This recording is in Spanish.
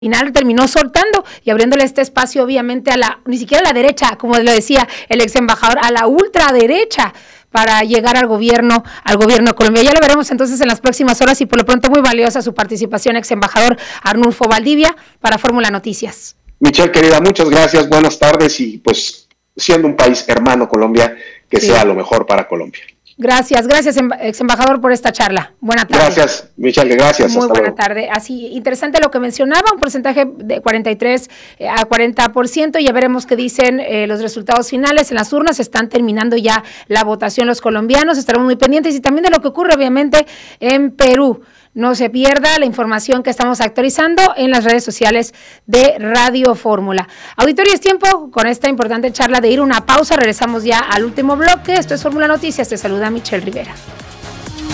final terminó soltando y abriéndole este espacio obviamente ni siquiera a la derecha, como le decía el ex embajador, a la ultraderecha para llegar al gobierno de Colombia. Ya lo veremos entonces en las próximas horas y por lo pronto muy valiosa su participación, ex embajador Arnulfo Valdivia, para Fórmula Noticias. Michelle, querida, muchas gracias, buenas tardes y pues siendo un país hermano Colombia, que sea lo mejor para Colombia. Gracias, ex embajador, por esta charla. Buena tarde. Gracias, Michelle, gracias. Muy buena tarde. Así, interesante lo que mencionaba, un porcentaje de 43 a 40%. Ya veremos qué dicen los resultados finales. En las urnas están terminando ya la votación los colombianos. Estaremos muy pendientes y también de lo que ocurre, obviamente, en Perú. No se pierda la información que estamos actualizando en las redes sociales de Radio Fórmula. Auditorio, es tiempo con esta importante charla de ir a una pausa. Regresamos ya al último bloque. Esto es Fórmula Noticias. Te saluda Michelle Rivera.